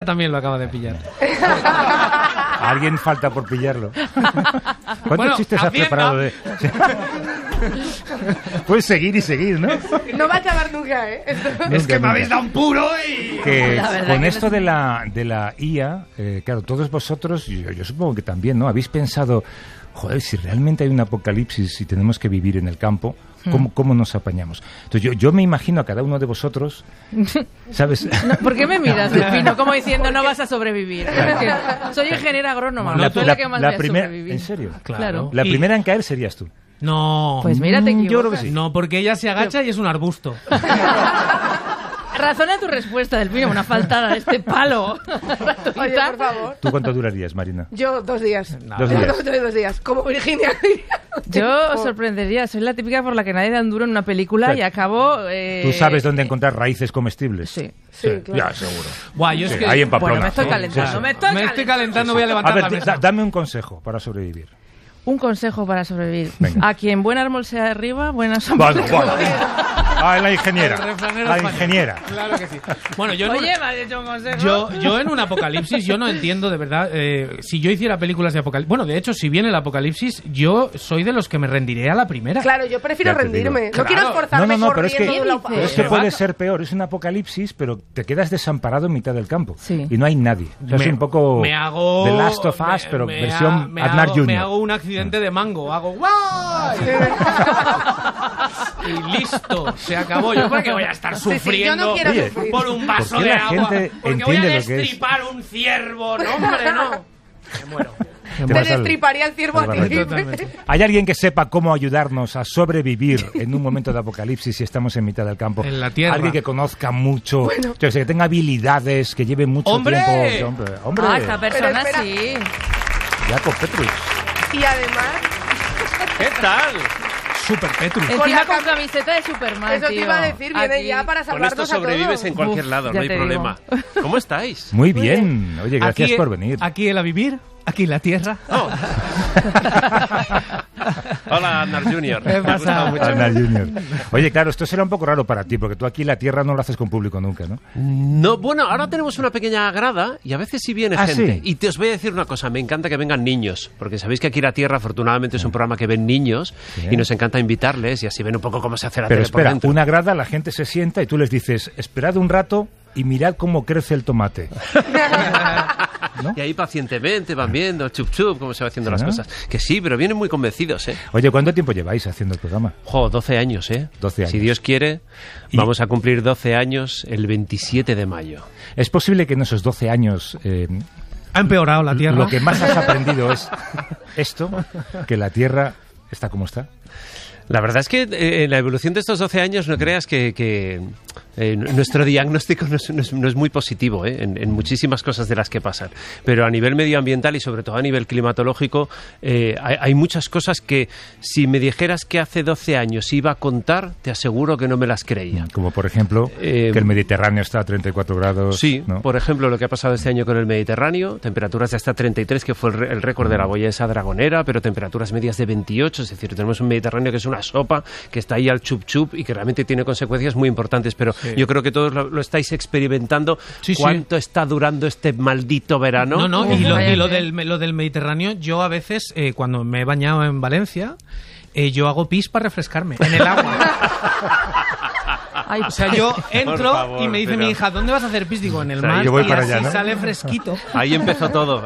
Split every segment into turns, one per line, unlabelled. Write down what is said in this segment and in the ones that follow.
también lo acaba de pillar.
Alguien falta por pillarlo. ¿Cuántos chistes has preparado de...? Puedes seguir y seguir, ¿no?
No va a acabar nunca, ¿eh?
Es que me habéis dado un puro y...
Que con esto de la IA, claro, todos vosotros, yo supongo que también, ¿no? Habéis pensado, joder, si realmente hay un apocalipsis y tenemos que vivir en el campo, ¿cómo nos apañamos? Entonces yo me imagino a cada uno de vosotros, ¿sabes?
No, ¿por qué me miras, Delfino? Como diciendo, no vas a sobrevivir. Soy ingeniera agrónoma, no soy la que más voy a sobrevivir.
¿En serio?
Claro.
La primera en caer serías tú.
No.
Pues mira, te equivocas.
Yo creo que sí.
No, porque ella se agacha y es un arbusto.
Razona tu respuesta, Delfino, una faltada de este palo.
Oye, por favor.
¿Tú cuánto durarías, Marina?
Yo 2 días.
No.
2 días.
2 días. Como Virginia.
Yo os sorprendería, soy la típica por la que nadie da un duro en una película y acabo...
¿Tú sabes dónde encontrar raíces comestibles?
Sí.
Sí, claro.
Ya, seguro.
Buah, yo es
Sí,
que...
ahí en Pamplona.
Bueno, me estoy calentando,
Sí.
me estoy
calentando, voy a
A
levantar la
ver,
mesa.
dame un consejo para sobrevivir.
Un consejo para sobrevivir.
Venga.
A quien buen árbol sea arriba, buenas sombras.
Bueno. Ah, la ingeniera.
El refranero
La
español.
ingeniera.
Claro que sí. Bueno, yo
Oye,
no...
me has hecho un consejo.
Yo en un apocalipsis, yo no entiendo de verdad, si yo hiciera películas de apocalipsis... Bueno, de hecho, si viene el apocalipsis, yo soy de los que me rendiré a la primera.
Claro, yo prefiero
Ya te digo.
rendirme.
Claro.
No quiero esforzarme
No, pero es que,
corriendo de un lado
¿Qué
para
dices?
pero es que
otro.
puede ser peor. Es un apocalipsis, pero te quedas desamparado en mitad del campo.
Sí.
Y no hay nadie. O sea, es un poco
me hago...
The Last of Us, pero versión Aznar Jr.
Me hago un accidente de mango, hago ¡guau! Y listo, se acabó. Yo porque voy a estar
Sí, yo
sufriendo
no quiero
Oye,
sufrir.
por un vaso
¿por qué
de
la
agua.
gente
Porque voy a
entiende lo que es?
destripar un ciervo. No, hombre, no. Me muero.
Te
Te
vas al-
destriparía el ciervo a ti.
Totalmente.
¿Hay alguien que sepa cómo ayudarnos a sobrevivir en un momento de apocalipsis si estamos en mitad del campo?
En la tierra.
Alguien que conozca mucho, yo sé, que tenga habilidades, que lleve mucho
¡Hombre!
tiempo. Hombre,
Ah, esta persona
espera.
sí.
Jacob Petrus.
Y además,
¿Qué tal?
Super Petrus.
Con
Encima
la
con
cam-
camiseta de Superman,
eso te
tío.
iba a decir, viene
Aquí.
ya para
Con
salvarnos
esto sobrevives
a todos.
en cualquier
Uf,
lado,
ya
no hay
te digo.
problema. ¿Cómo estáis?
Muy bien. Oye, gracias por venir.
Aquí el a vivir, aquí la tierra.
Oh. Hola, Aznar Jr.
¿Qué
Me ha gustado
pasa?
mucho.
Aznar Jr. Oye, claro, esto será un poco raro para ti, porque tú aquí la tierra no lo haces con público nunca, ¿no?
No, bueno, ahora tenemos una pequeña grada y a veces sí viene
¿Ah,
gente.
sí?
Y te os voy a decir una cosa, me encanta que vengan niños, porque sabéis que aquí La Tierra afortunadamente es un programa que ven niños
Sí.
y nos encanta invitarles y así ven un poco cómo se hace la
Pero
tele por
espera,
dentro.
una grada, la gente se sienta y tú les dices, esperad un rato y mirad cómo crece el tomate. ¿No?
Y ahí pacientemente van viendo, chup chup, cómo se va haciendo
¿Sí,
las
no?
cosas. Que sí, pero vienen muy convencidos, ¿eh?
Oye, ¿cuánto tiempo lleváis haciendo el programa?
12 años, ¿eh?
12 años.
Si Dios quiere,
Y-
vamos a cumplir 12 años el 27 de mayo.
¿Es posible que en esos 12 años
Ha empeorado la tierra.
lo que más has aprendido es esto, que la Tierra está como está?
La verdad es que en la evolución de estos 12 años no creas que nuestro diagnóstico no es muy positivo en muchísimas cosas de las que pasan. Pero a nivel medioambiental y sobre todo a nivel climatológico hay muchas cosas que si me dijeras que hace 12 años iba a contar, te aseguro que no me las creía.
Como por ejemplo, que el Mediterráneo está a 34 grados.
Sí,
¿no?
por ejemplo, lo que ha pasado este año con el Mediterráneo, temperaturas de hasta 33, que fue el récord de la boya esa dragonera, pero temperaturas medias de 28, es decir, tenemos un Mediterráneo que es una sopa, que está ahí al chup chup y que realmente tiene consecuencias muy importantes, pero yo creo que todos lo estáis experimentando.
Sí, sí.
¿Cuánto está durando este maldito verano?
No, y
Vaya
lo
que-
del Mediterráneo, yo a veces, cuando me he bañado en Valencia, yo hago pis para refrescarme en el agua.
Ay,
O sea, yo entro
favor,
y me dice
pero-
mi hija, ¿dónde vas a hacer pis? Digo, en el
O sea,
mar,
yo voy
y
para
así
allá, ¿no?
sale fresquito.
Ahí empezó todo.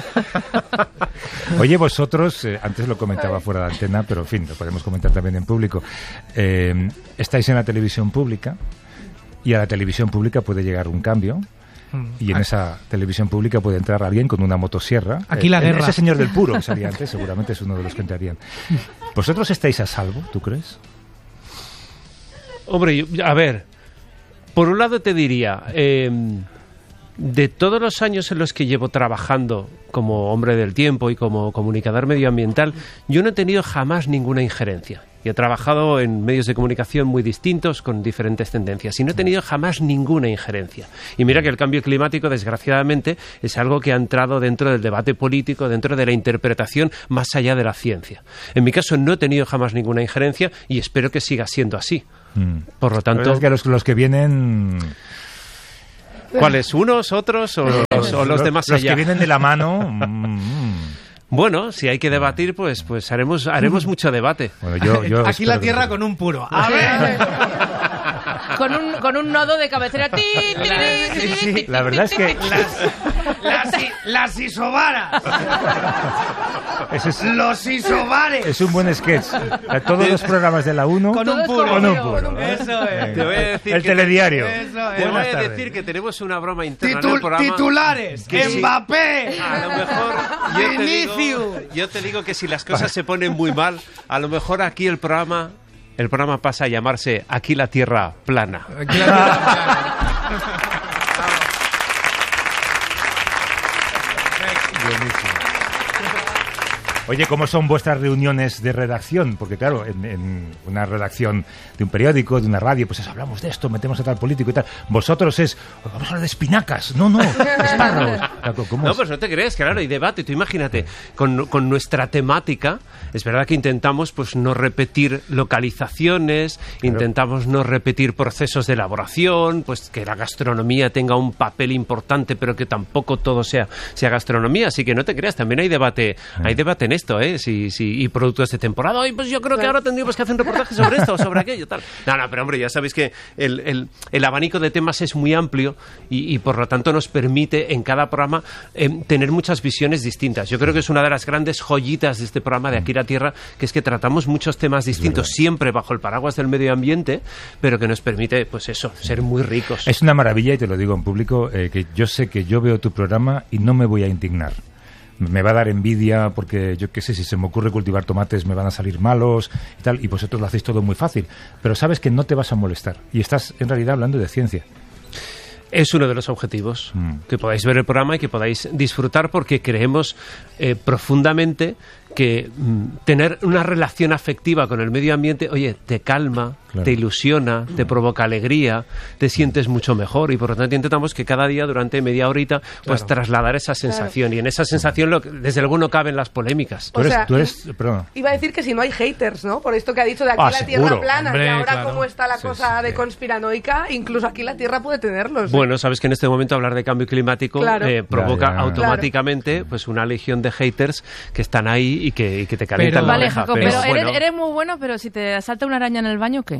Oye, vosotros, antes lo comentaba fuera de antena, pero en fin, lo podemos comentar también en público. Estáis en la televisión pública y a la televisión pública puede llegar un cambio. Y en esa televisión pública puede entrar alguien con una motosierra.
Aquí la guerra.
Ese señor del puro que salía antes seguramente es uno de los que entrarían. ¿Vosotros estáis a salvo, tú crees?
Hombre, a ver, por un lado te diría, de todos los años en los que llevo trabajando como hombre del tiempo y como comunicador medioambiental, yo no he tenido jamás ninguna injerencia. Y he trabajado en medios de comunicación muy distintos, con diferentes tendencias, y no he tenido jamás ninguna injerencia. Y mira que el cambio climático, desgraciadamente, es algo que ha entrado dentro del debate político, dentro de la interpretación más allá de la ciencia. En mi caso no he tenido jamás ninguna injerencia y espero que siga siendo así. Por lo
La
tanto,
verdad es que los que vienen...
¿Cuáles? ¿Unos, otros o los de más allá?
Los que vienen de la mano.
Bueno, si hay que debatir, pues haremos mucho debate.
Bueno, yo
aquí la tierra con un puro. A ver.
Con un nodo de cabecera.
Sí, la verdad es que
Las isobaras.
Los
isobares.
Es un buen sketch. Todos los programas de la 1
con un puro.
Con un puro.
Eso es.
Te voy a decir
el telediario.
Te voy a decir que tenemos una broma interna en el programa.
Titulares. Mbappé.
A lo mejor yo te digo que si las cosas se ponen muy mal, a lo mejor aquí el programa pasa a llamarse Aquí la Tierra Plana.
Aquí la Tierra Plana.
Buenísimo. Oye, ¿cómo son vuestras reuniones de redacción? Porque claro, en una redacción de un periódico, de una radio, pues hablamos de esto, metemos a tal político y tal. Vosotros vamos a hablar de espinacas. No, espárragos.
No, pues no te crees, claro, hay debate. Tú imagínate, con nuestra temática, es verdad que intentamos pues no repetir localizaciones, intentamos no repetir procesos de elaboración, pues que la gastronomía tenga un papel importante, pero que tampoco todo sea gastronomía. Así que no te creas, también hay debate en esto, y productos de temporada. Oye, pues yo creo que ahora tendríamos que hacer un reportaje sobre esto o sobre aquello, tal. No, pero hombre, ya sabéis que el abanico de temas es muy amplio y por lo tanto nos permite en cada programa tener muchas visiones distintas. Yo creo que es una de las grandes joyitas de este programa de Aquí la Tierra, que es que tratamos muchos temas distintos, siempre bajo el paraguas del medio ambiente, pero que nos permite, pues eso, ser muy ricos.
Es una maravilla, y te lo digo en público, que yo sé que yo veo tu programa y no me voy a indignar. Me va a dar envidia porque, yo qué sé, si se me ocurre cultivar tomates me van a salir malos y tal, y vosotros lo hacéis todo muy fácil. Pero sabes que no te vas a molestar y estás en realidad hablando de ciencia.
Es uno de los objetivos, que podáis ver el programa y que podáis disfrutar, porque creemos profundamente que tener una relación afectiva con el medio ambiente, oye, te calma, claro, te ilusiona, te provoca alegría, te sientes mucho mejor, y por lo tanto intentamos que cada día durante media horita pues trasladar esa sensación, y en esa sensación desde luego no caben las polémicas.
Perdón. Iba a decir que si no hay haters, ¿no? Por esto que ha dicho de aquí la Tierra plana, y ahora cómo está la cosa de conspiranoica, incluso aquí la Tierra puede tenerlos.
Bueno, sabes que en este momento hablar de cambio climático provoca automáticamente pues una legión de haters que están ahí y que te calientan la oreja.
Jacob, pero eres muy bueno, pero si te asalta una araña en el baño, ¿qué?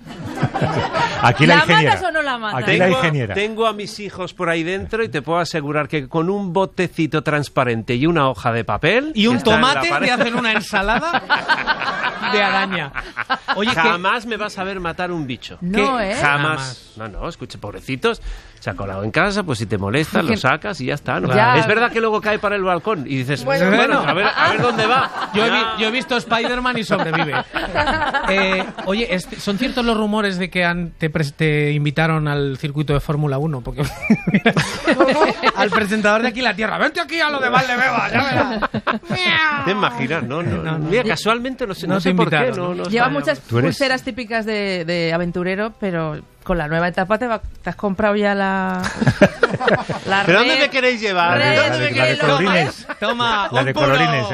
Aquí la ingeniera.
¿La matas o no la matas?
Aquí la ingeniera.
Tengo a mis hijos por ahí dentro y te puedo asegurar que con un botecito transparente y una hoja de papel
y un tomate te hacen una ensalada de araña.
Oye, jamás me vas a ver matar un bicho.
No,
Jamás. No, escuche, pobrecitos. Se ha colado en casa, pues si te molesta, lo sacas y ya está, ¿no? Ya. Es verdad que luego cae para el balcón y dices, bueno, a ver dónde va.
Yo he visto Spider-Man y sobrevive. Oye, ¿son ciertos los rumores de que te invitaron al circuito de Fórmula 1? Porque al presentador de Aquí la Tierra, vente aquí a lo de Valdebebas, ya verás.
¿Te imaginas? No. Mira, casualmente no sé por qué.
Lleva muchas pulseras típicas de aventurero, pero con la nueva etapa te has comprado ya la
¿Pero dónde me queréis llevar?
La de colorines.
Toma,
la de colorines,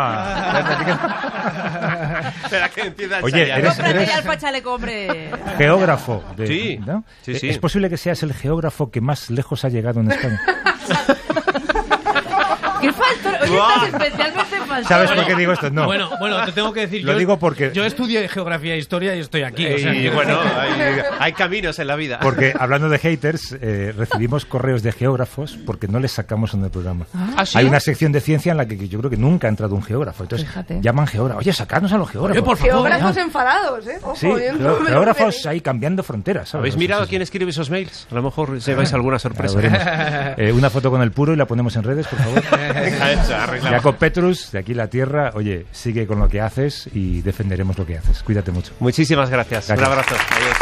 Espera que empieza el
Oye, eres
ya el pachaleco, hombre.
Geógrafo.
Sí.
¿No?
Sí.
¿Es posible que seas el geógrafo que más lejos ha llegado en España?
¿Qué faltó? Oye, estás especialmente faltó.
¿Sabes por qué digo esto? No.
Bueno, te tengo que decir.
Lo digo porque
yo estudié geografía e historia y estoy aquí.
Y bueno, hay caminos en la vida.
Porque hablando de haters, recibimos correos de geógrafos porque no les sacamos en el programa.
¿Sí?
Hay una sección de ciencia en la que yo creo que nunca ha entrado un geógrafo. Entonces llaman geógrafos. Oye, sacadnos a los geógrafos.
Por favor,
geógrafos enfadados, ¿eh? Ojo,
sí, geógrafos ahí cambiando fronteras. ¿Sabes?
¿Habéis mirado quién escribe esos mails? A lo mejor lleváis alguna sorpresa.
Una foto con el puro y la ponemos en redes, por favor. Jacob Petrus, de Aquí la Tierra. Oye, sigue con lo que haces y defenderemos lo que haces. Cuídate mucho.
Muchísimas gracias. Un abrazo. Adiós.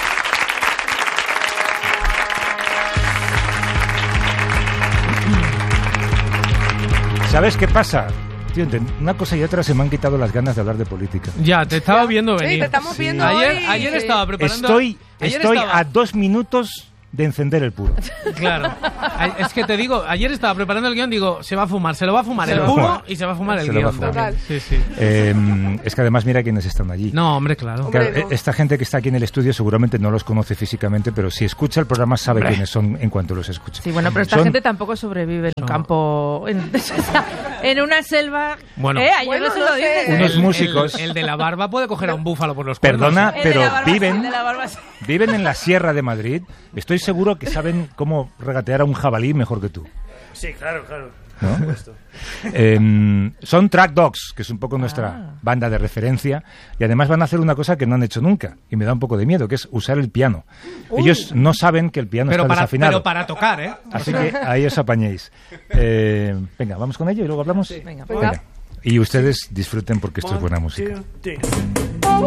¿Sabes qué pasa? Tío, una cosa y otra se me han quitado las ganas de hablar de política.
Ya, te estaba viendo venir.
Sí, te estamos viendo
Ayer estaba preparando...
Estoy a 2 minutos de encender el puro.
Claro. Es que te digo, ayer estaba preparando el guión, digo, se va a fumar el puro y se va a fumar el guión también. Sí, sí.
Es que además mira quiénes están allí.
No, hombre, claro.
Esta gente que está aquí en el estudio seguramente no los conoce físicamente, pero si escucha el programa sabe quiénes son en cuanto los escucha.
Sí, bueno, pero esta gente tampoco sobrevive en un campo, en una selva.
Bueno,
no se lo dicen.
Unos músicos.
El de la barba puede coger a un búfalo por los cuernos.
Perdona, pero viven en la Sierra de Madrid. Estoy seguro que saben cómo regatear a un jabalí mejor que tú.
Sí, claro.
¿No? Son Track Dogs, que es un poco nuestra banda de referencia, y además van a hacer una cosa que no han hecho nunca, y me da un poco de miedo, que es usar el piano. Ellos no saben que el piano está desafinado.
Pero para tocar, ¿eh?
Así que ahí os apañéis. Venga, vamos con ello y luego hablamos.
Venga.
Y ustedes disfruten porque esto es buena música.
1, 2, 3.